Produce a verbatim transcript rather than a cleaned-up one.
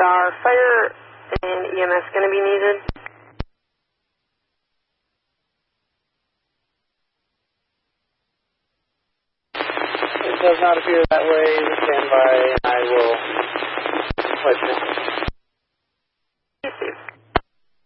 Are fire and E M S going to be needed? It does not appear that way. Stand by and I will let you know.